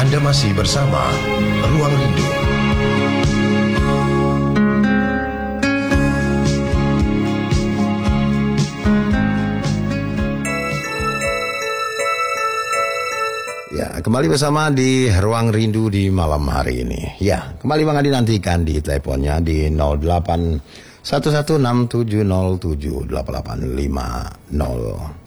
Anda masih bersama Ruang Rindu. Ya, kembali bersama di Ruang Rindu di malam hari ini. Ya, kembali Bang Adi nantikan di teleponnya di 081167078850.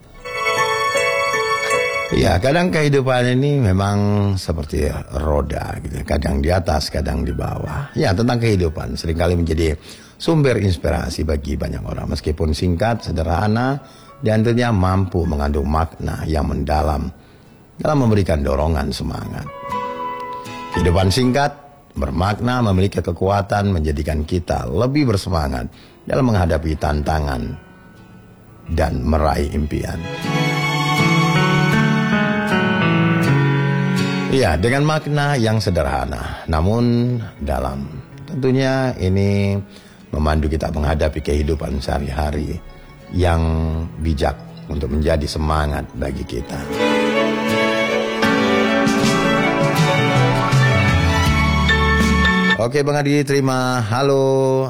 Ya, kadang kehidupan ini memang seperti roda gitu. Kadang di atas, kadang di bawah. Ya, tentang kehidupan seringkali menjadi sumber inspirasi bagi banyak orang. Meskipun singkat, sederhana, dan tentunya mampu mengandung makna yang mendalam dalam memberikan dorongan semangat. Kehidupan singkat, bermakna, memiliki kekuatan menjadikan kita lebih bersemangat dalam menghadapi tantangan dan meraih impian. Ya, dengan makna yang sederhana, namun dalam. Tentunya ini memandu kita menghadapi kehidupan sehari-hari yang bijak untuk menjadi semangat bagi kita. Oke, Bang Adi, terima. Halo.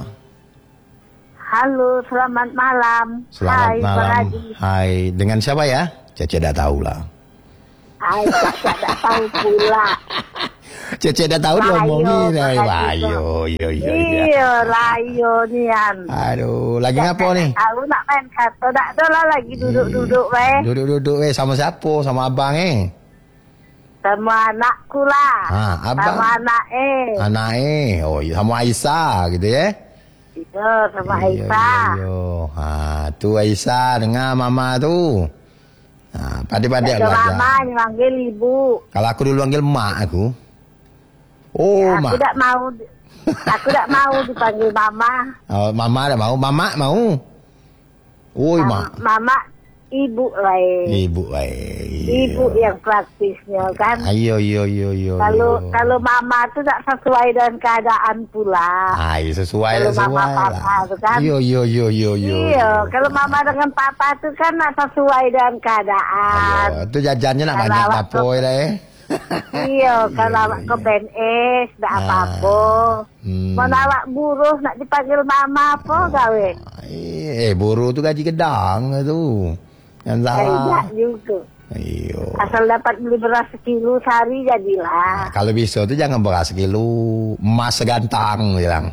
Halo, selamat malam. Selamat Hai, malam. Bang Adi. Hai, dengan siapa ya? Cece dah tahu lah. Hai, tidak tahu pula. Cece dah tahu diomongin. Ayo, Iya, layo nian. Aduh, lagi ngapo nih? Aku nak main kartu, tak ada lah lagi duduk-duduk weh. Duduk-duduk sama siapa? Sama abang Sama anakku lah. Abang. Sama anak Oh, sama Aisyah gitu ya? Iya, sama Aisyah. Iya. Tuh Aisyah dengar mama tuh. Pada-pada lah. aja. Mama yang manggil ibu. Kalau aku dulu panggil mak aku. Oh, Ya, mak. Aku tak mau dipanggil mama. Oh, mama dah mau. Mama mau. Oh, mak. Mama ibu lah. Ibu Ibu yang praktisnya kan. Ayo. Kalau mama tu tak sesuai dengan keadaan pula. Sesuai kalau mama papa tu kan. Iya. Iya, kalau mama dengan papa tu kan nak sesuai dengan keadaan. Ayo, tu jajannya nak banyak tapoy dah Iya, kalau awak ke PNS tak apa-apa. Mana awak buruh nak dipanggil mama apa gawe? Buruh tu gaji gedang tu. Yang salah. Tidak juga. Ayo. Asal dapat beli beras sekilo sehari jadilah. Kalau bisa tu jangan beras sekilo, emas segantang bilang.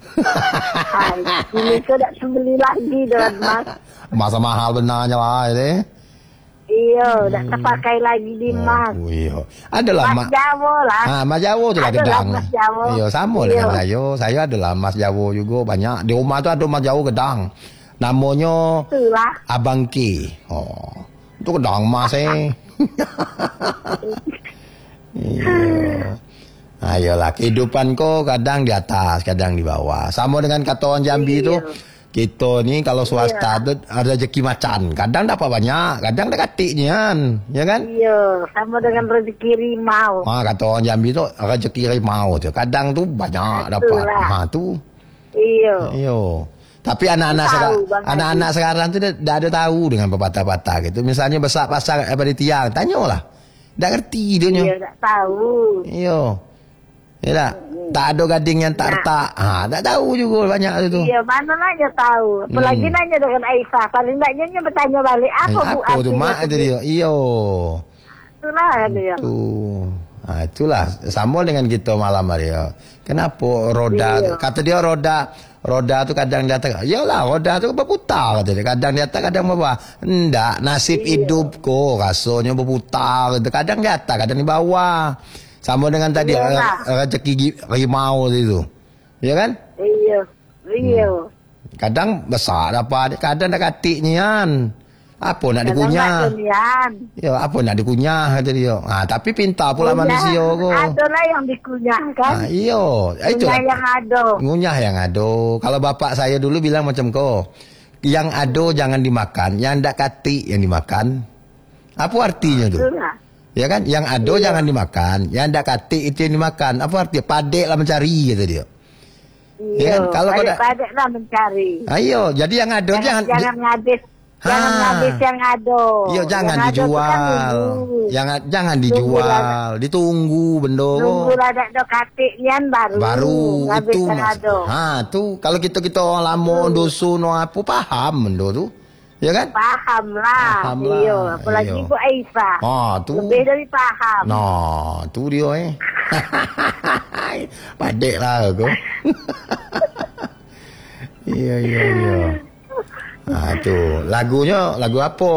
Ini ke tak sembeli lagi dengan emas. Masa mahal benarnya lah ini. Iya, tak terpakai lagi di emas. Iya. Adalah Mas Jawa lah. Mas Jawa tu lah Adalah gedang. Mas Jawa. Iya, sama dengan saya. Saya adalah Mas Jawa juga banyak. Di rumah tu ada Mas Jawa gedang. Namanya Itulah. Abang Ki. Oh. Itu gedang emas Iya. Ayolah, kehidupan kok kadang di atas, kadang di bawah. Sama dengan kata orang Jambi itu, kita ni kalau swasta tu ada rezeki macan. Kadang dapat banyak, kadang ada katiknya, ya kan? Iya, sama dengan rezeki rimau. Kata orang Jambi tu rezeki rimau tu. Kadang tu banyak dapat. Tu. Iya. Tapi anak-anak sekarang tu dah ada tahu dengan pepatah-patah gitu. Misalnya besar pasang daripada tiang, tanyalah. Dah ngerti dia nya. Iya, tak tahu. Iya. Yalah, tak ada gading yang tak retak. Tak tahu juga banyak tu. Iya, mana nanya tahu. Apalagi nanya dengan Aisyah. Paling taknya bertanya balik, apa bu? Apa tu mak itu dia? Iya. Itulah dia. Itulah sama dengan kita malam hari. Kenapa roda? Kata dia roda tu kadang dia atas. Yalah, roda tu berputar kata dia. Kadang dia atas, kadang bawah. Enggak, nasib hidup ko rasanya berputar. Kadang di atas, kadang di bawah. Sama dengan tadi rezeki rimau itu. Ya kan? Iya. Kadang besar dapat, kadang dah katiknya kan. Apa nak dikunyah? Ya, apa nak dikunyah kata dia. Tapi pintar pula manusia ko. Adalah yang dikunyah kan? Iya, itu yang ada. Ngunyah yang ada. Kalau bapak saya dulu bilang macam ko. Yang ada jangan dimakan, yang ndak katik yang dimakan. Apa artinya tu? Ya kan? Yang ada jangan dimakan, yang ndak katik itu yang dimakan. Apa artinya? Padeklah mencari kata dia. Iya, ya kan? Kalau padeklah mencari. Ayo, jadi yang ada jangan ngadis. Jangan habis yang ado. Iya, jangan yang dijual. Jangan dijual, ditunggu bendo. Nunggu ada katiknya baru itu yang mas. ado. Tuh kalau kita orang lamo dosu no apa paham bendo tuh. Ya kan? Paham lah. Iya, apalagi Bu Aisyah. Tuh. Lebih dari paham. Tuh dia Padek lah aku. Iya. Tuh, lagunya lagu apa?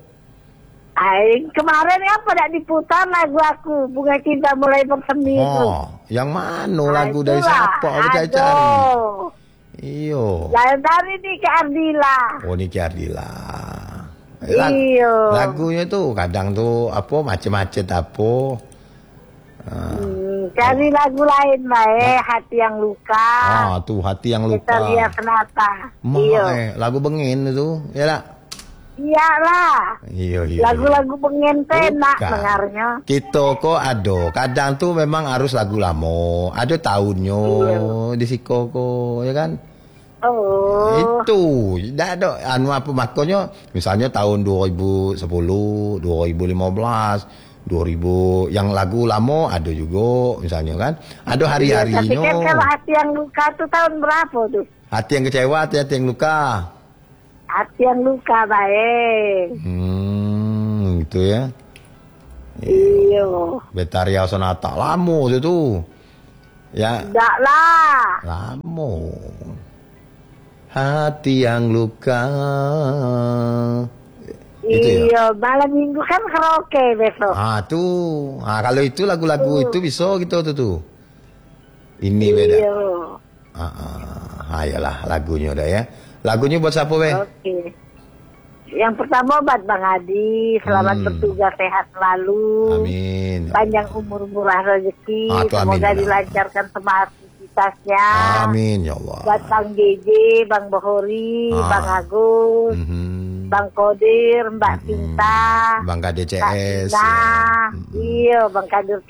Kemarin apa tak diputar lagu aku Bunga Cinta Mulai Bersemi itu. Yang mana lagu dari siapa? Cari. Iyo. Dari Niki Ardila. Niki Ardila. Iyo. Lagunya tuh kadang tuh apa macet-macet apa. Cari lagu lain lah Hati Yang Luka. Tuh Hati Yang Luka. Kita lihat Senata. Iyo. Lagu Bengen itu, ya tak? Iyalah. Iya. Lagu-lagu Bengen enak dengarnya. Kita kok ada. Kadang tuh memang harus lagu lama. Ada tahunnya di siko kok, ya kan? Itu. Tidak ada apa makanya misalnya tahun 2010, 2015, 2000 yang lagu lama ada juga misalnya kan. Ada hari-harinya. Tapi kan kalau Hati Yang Luka tuh tahun berapa tuh? Hati Yang Kecewa, Hati Yang Luka. Hati Yang Luka baik. Gitu ya. Iya. Betaria Sonata lamo itu. Ya. Enggak lah. Lamo. Hati Yang Luka. Iya, malam minggu kan karaoke besok. Tuh. Kalau itu lagu-lagu itu bisa gitu tuh. Ini beda. Iya. Ayolah lagunya udah ya. Lagunya buat siapa, Be? Oke. Yang pertama buat Bang Adi, selamat bertugas sehat selalu. Amin. Panjang umur murah rezeki, semoga dilancarkan semua aktivitasnya. Amin ya Allah. Buat Bang JJ, Bang Bohori, Bang Agus, Bang Kodir, Mbak Cinta, Bang KDCS. Iya, Bang Kadir